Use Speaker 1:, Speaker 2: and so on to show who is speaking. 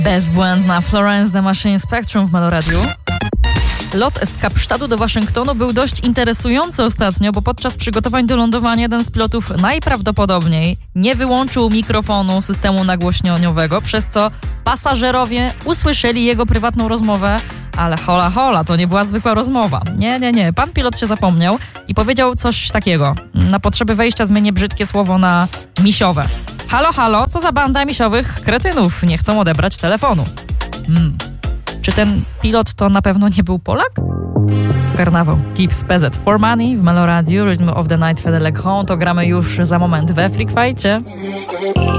Speaker 1: Bezbłędna Florence the Machine Spectrum w Meloradiu. Lot z Kapsztadu do Waszyngtonu był dość interesujący ostatnio, bo podczas przygotowań do lądowania jeden z pilotów najprawdopodobniej nie wyłączył mikrofonu systemu nagłośnieniowego, przez co pasażerowie usłyszeli jego prywatną rozmowę, ale hola, to nie była zwykła rozmowa. Nie. Pan pilot się zapomniał i powiedział coś takiego. Na potrzeby wejścia zmienię brzydkie słowo na misiowe. Halo, co za banda misiowych kretynów? Nie chcą odebrać telefonu. Czy ten pilot to na pewno nie był Polak? Karnawał. Gibbs PZ for Money w Meloradiu, Rhythm of the Night Fede Le Grand. To gramy już za moment we Freak Fightie.